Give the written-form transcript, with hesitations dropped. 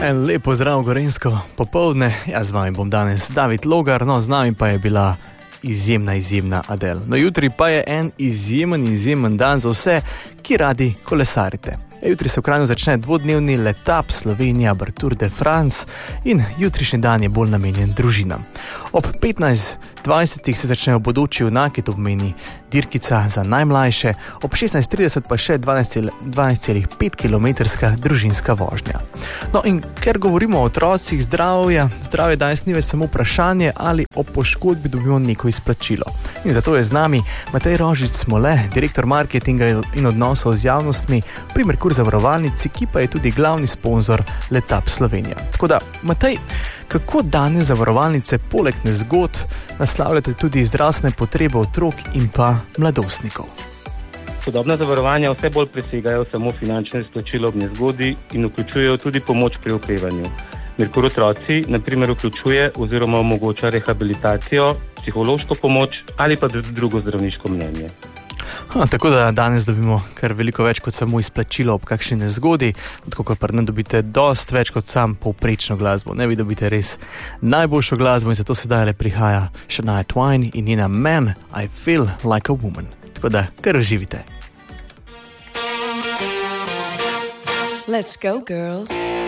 En lep pozdrav Gorenjsko popoldne, jaz z vami bom danes David Logar, no z nami pa je bila izjemna Adele. No jutri pa je en izjemen dan za vse, ki radi kolesarite. Jutri se v Kranju začne dvodnevni letap Slovenija Tour de France in jutrišnji dan je bolj namenjen družinam. Ob 15:20 se začnejo bodoči junaki, to pomeni dirkica za najmlajše, ob 16:30 pa še 12,5 kilometrska družinska vožnja. No in ker govorimo o otrocih, zdravje danes ni več samo vprašanje, ali ob poškodbi dobimo neko izplačilo. In zato je z nami Matej Rožič-Smole, direktor marketinga in odnosov z javnostmi pri Merkur zavarovalnici, ki pa je tudi glavni sponzor Letap Slovenija. Tako da, Matej, kako danes zavarovalnice poleg nezgod naslavljate tudi zdravstvene potrebe otrok in pa mladostnikov? Sodobna zavarovanja vse bolj presegajo samo finančno izplačilo ob nezgodi in vključujejo tudi pomoč pri okrevanju. Merkur otroci na primer vključuje oziroma omogoča rehabilitacijo, psihološko pomoč ali pa drugo zdravniško mnenje. Tako da danes dobimo kar veliko več kot samo izplačilo ob kakšni nezgodi, tako kot pa ne dobite dosti več kot sam povprečno glasbo. Ne, vi dobite res najboljšo glasbo in zato sedaj le prihaja Shania Twain in njena Man, I Feel Like a Woman. Tako da kar uživite. Let's go, girls.